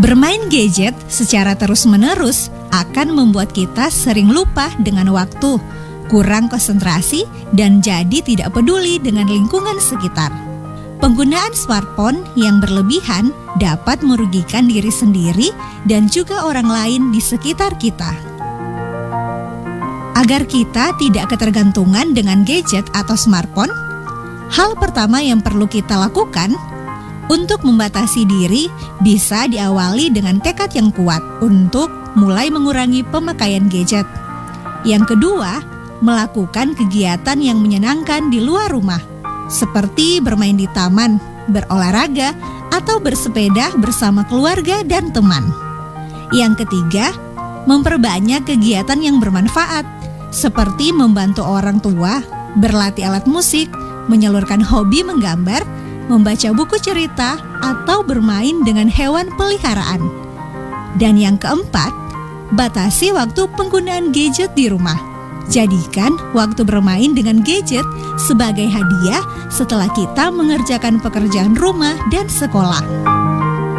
Bermain gadget secara terus-menerus akan membuat kita sering lupa dengan waktu, kurang konsentrasi, dan jadi tidak peduli dengan lingkungan sekitar. Penggunaan smartphone yang berlebihan dapat merugikan diri sendiri dan juga orang lain di sekitar kita. Agar kita tidak ketergantungan dengan gadget atau smartphone, hal pertama yang perlu kita lakukan untuk membatasi diri bisa diawali dengan tekad yang kuat untuk mulai mengurangi pemakaian gadget. Yang kedua, melakukan kegiatan yang menyenangkan di luar rumah, seperti bermain di taman, berolahraga, atau bersepeda bersama keluarga dan teman. Yang ketiga, memperbanyak kegiatan yang bermanfaat, seperti membantu orang tua, berlatih alat musik, menyalurkan hobi menggambar, membaca buku cerita, atau bermain dengan hewan peliharaan. Dan yang keempat, batasi waktu penggunaan gadget di rumah. Jadikan waktu bermain dengan gadget sebagai hadiah setelah kita mengerjakan pekerjaan rumah dan sekolah.